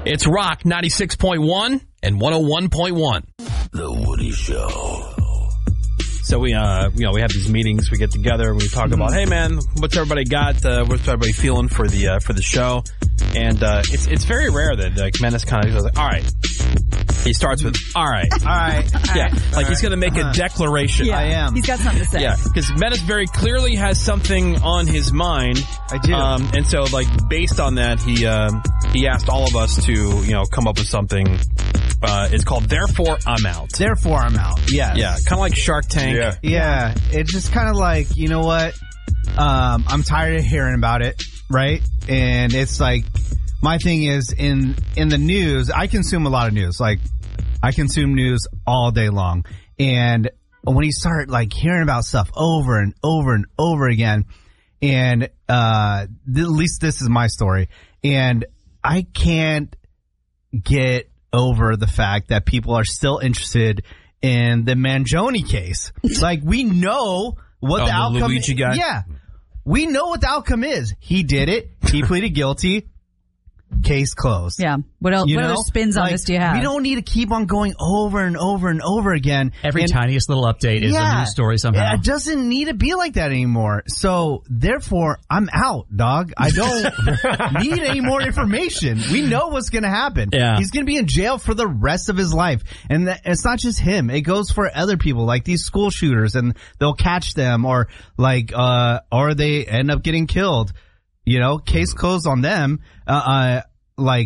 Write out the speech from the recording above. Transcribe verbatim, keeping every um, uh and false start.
It's Rock ninety-six point one and one oh one point one. The Woody Show. So we, uh, you know, we have these meetings. We get together and we talk about, hey man, what's everybody got? Uh, what's everybody feeling for the uh, for the show? And uh, it's it's very rare that like Menace kind of goes like, all right. He starts with, all right, all right, yeah, all like right. he's going to make uh-huh. a declaration. Yeah, I am. He's got something to say. Yeah, because Menace very clearly has something on his mind. I do. Um, and so, like, based on that, he um, he asked all of us to, you know, come up with something. Uh, it's called Therefore I'm Out. Therefore I'm out. Yes. Yeah, kind of like Shark Tank. Yeah. Yeah. It's just kind of like, you know what? Um, I'm tired of hearing about it, right? And it's like, my thing is in in the news, I consume a lot of news. Like, I consume news all day long. And when you start like hearing about stuff over and over and over again, and uh, th- at least this is my story, and I can't get over the fact that people are still interested in the Mangione case. Like, we know what Oh, the the outcome Luigi is. guy? Yeah. We know what the outcome is. He did it. He pleaded guilty. Case closed. Yeah. What else? You What know? other spins on Like, this do you have? We don't need to keep on going over and over and over again. Every And- tiniest little update is yeah, a news story somehow. It doesn't need to be like that anymore. So, therefore, I'm out, dog. I don't need any more information. We know what's going to happen. Yeah. He's going to be in jail for the rest of his life. And that, it's not just him. It goes for other people, like these school shooters, and they'll catch them, or like, uh, or they end up getting killed. You know, case closed on them. Uh, uh like,